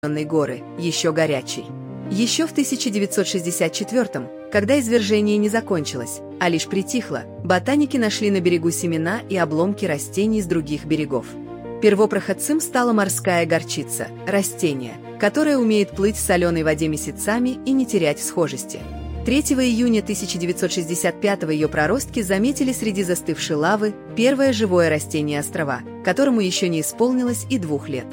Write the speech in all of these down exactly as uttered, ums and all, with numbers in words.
горы, еще горячий. Еще в тысяча девятьсот шестьдесят четвёртом, когда извержение не закончилось, а лишь притихло, ботаники нашли на берегу семена и обломки растений с других берегов. Первопроходцем стала морская горчица, растение, которое умеет плыть в соленой воде месяцами и не терять схожести. третьего июня тысяча девятьсот шестьдесят пятого ее проростки заметили среди застывшей лавы первое живое растение острова, которому еще не исполнилось и двух лет.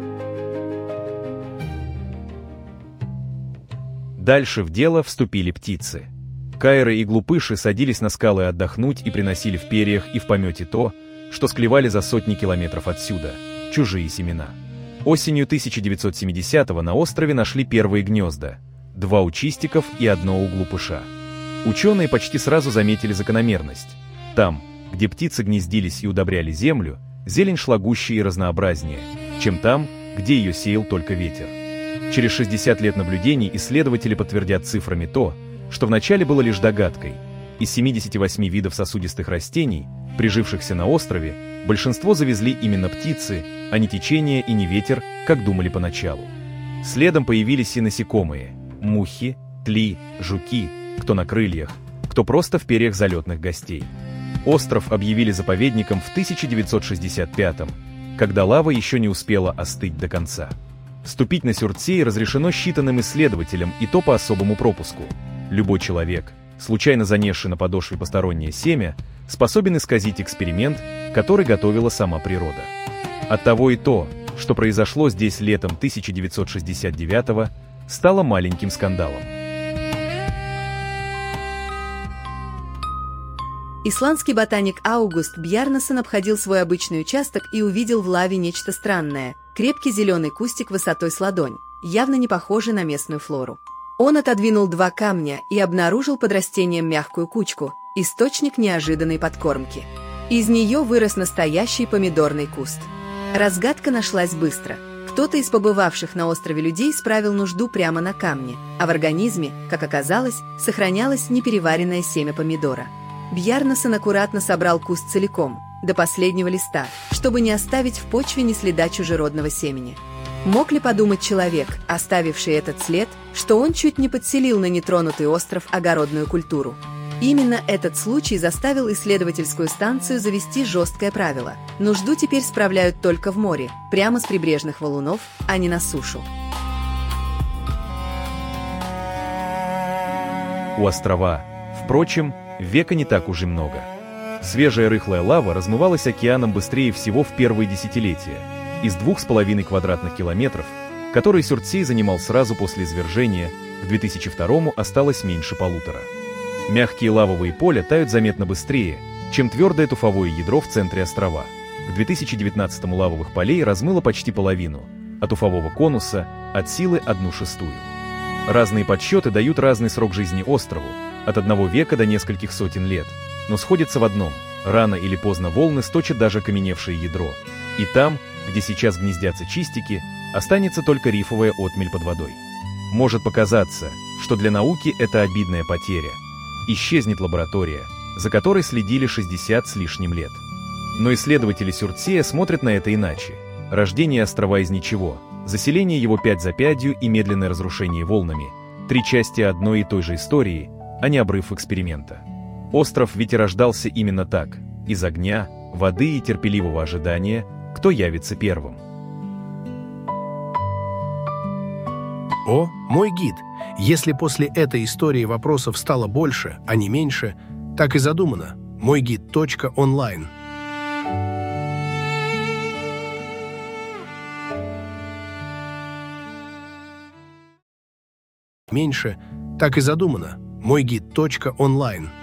Дальше в дело вступили птицы. Кайры и глупыши садились на скалы отдохнуть и приносили в перьях и в помете то, что склевали за сотни километров отсюда – чужие семена. Осенью тысяча девятьсот семидесятого на острове нашли первые гнезда – два у чистиков и одно у глупыша. Ученые почти сразу заметили закономерность. Там, где птицы гнездились и удобряли землю, зелень шла гуще и разнообразнее, чем там, где ее сеял только ветер. Через шестьдесят лет наблюдений исследователи подтвердят цифрами то, что вначале было лишь догадкой. Из семидесяти восьми видов сосудистых растений, прижившихся на острове, большинство завезли именно птицы, а не течение и не ветер, как думали поначалу. Следом появились и насекомые – мухи, тли, жуки, кто на крыльях, кто просто в перьях залетных гостей. Остров объявили заповедником в тысяча девятьсот шестьдесят пятом, когда лава еще не успела остыть до конца. Вступить на Сюртсей разрешено считанным исследователям, и то по особому пропуску. Любой человек, случайно занесший на подошве постороннее семя, способен исказить эксперимент, который готовила сама природа. Оттого и то, что произошло здесь летом тысяча девятьсот шестьдесят девятого, стало маленьким скандалом. Исландский ботаник Аугуст Бьярнасон обходил свой обычный участок и увидел в лаве нечто странное – крепкий зеленый кустик высотой с ладонь, явно не похожий на местную флору. Он отодвинул два камня и обнаружил под растением мягкую кучку – источник неожиданной подкормки. Из нее вырос настоящий помидорный куст. Разгадка нашлась быстро. Кто-то из побывавших на острове людей справил нужду прямо на камне, а в организме, как оказалось, сохранялось непереваренное семя помидора. Бьярнасон аккуратно собрал куст целиком, до последнего листа, чтобы не оставить в почве ни следа чужеродного семени. Мог ли подумать человек, оставивший этот след, что он чуть не подселил на нетронутый остров огородную культуру? Именно этот случай заставил исследовательскую станцию завести жесткое правило. Нужду теперь справляют только в море, прямо с прибрежных валунов, а не на сушу. У острова, впрочем, века не так уж и много. Свежая рыхлая лава размывалась океаном быстрее всего в первые десятилетия. Из двух с половиной квадратных километров, которые Сюртсей занимал сразу после извержения, к две тысячи второму осталось меньше полутора. Мягкие лавовые поля тают заметно быстрее, чем твердое туфовое ядро в центре острова. К две тысячи девятнадцатому лавовых полей размыло почти половину, а туфового конуса – от силы одну шестую. Разные подсчеты дают разный срок жизни острову, от одного века до нескольких сотен лет, но сходятся в одном – рано или поздно волны сточат даже окаменевшее ядро. И там, где сейчас гнездятся чистики, останется только рифовая отмель под водой. Может показаться, что для науки это обидная потеря. Исчезнет лаборатория, за которой следили шестьдесят с лишним лет. Но исследователи Сюртсея смотрят на это иначе. Рождение острова из ничего, заселение его пять за пятью и медленное разрушение волнами – три части одной и той же истории, а не обрыв эксперимента. Остров ведь и рождался именно так – из огня, воды и терпеливого ожидания, кто явится первым. О, мой гид! Если после этой истории вопросов стало больше, а не меньше, так и задумано. мой гид точка онлайн. Меньше, так и задумано. мой гид точка онлайн.